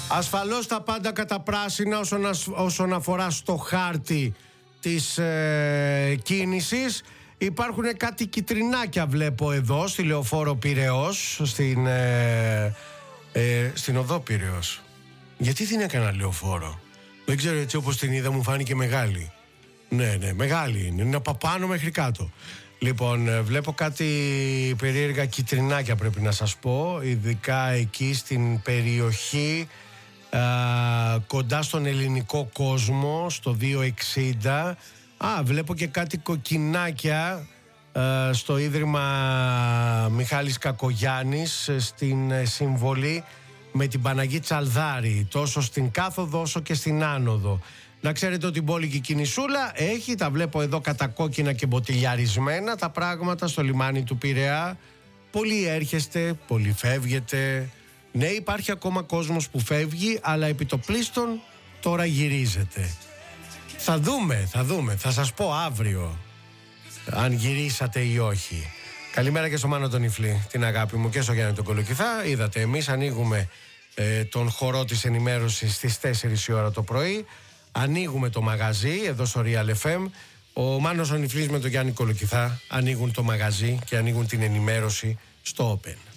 Ασφαλώς τα πάντα κατά πράσινα όσον αφορά στο χάρτη της κίνησης. Υπάρχουν κάτι κιτρινάκια βλέπω εδώ στη Λεωφόρο Πειραιώς, στην οδό Πειραιώς. Γιατί την έκανα λεωφόρο? Δεν ξέρω, έτσι όπως την είδα μου φάνηκε μεγάλη. Ναι, μεγάλη είναι από πάνω μέχρι κάτω. Λοιπόν, βλέπω κάτι περίεργα κιτρινάκια, πρέπει να σας πω, ειδικά εκεί στην περιοχή κοντά στον Ελληνικό Κόσμο, στο 260. Βλέπω και κάτι κοκκινάκια στο Ίδρυμα Μιχάλης Κακογιάννης, στην Συμβολή με την Παναγή Τσαλδάρη, τόσο στην κάθοδο όσο και στην άνοδο. Να ξέρετε ότι η πόλη Κινησούλα έχει, τα βλέπω εδώ κατακόκκινα και μποτιλιαρισμένα τα πράγματα στο λιμάνι του Πειραιά. Πολλοί έρχεστε, πολλοί φεύγετε. Ναι, υπάρχει ακόμα κόσμος που φεύγει, αλλά επιτοπλίστων τώρα γυρίζετε. Θα δούμε, θα σας πω αύριο αν γυρίσατε ή όχι. Καλημέρα και στο Μάνο τον Ιφλή, την αγάπη μου, και στο Γιάννη τον Κολοκυθά. Είδατε, εμείς ανοίγουμε τον χορό της ενημέρωσης στις 4 η ώρα το πρωί. Ανοίγουμε το μαγαζί εδώ στο Real FM. Ο Μάνος ο Νιφλής με τον Γιάννη Κολοκυθά ανοίγουν το μαγαζί και ανοίγουν την ενημέρωση στο Open.